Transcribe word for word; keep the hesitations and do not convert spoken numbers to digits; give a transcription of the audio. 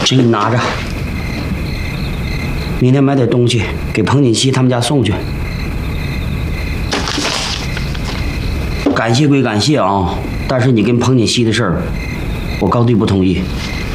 这个你拿着，明天买点东西给彭锦熙他们家送去。感谢归感谢啊，但是你跟彭锦熙的事儿，我高低不同意。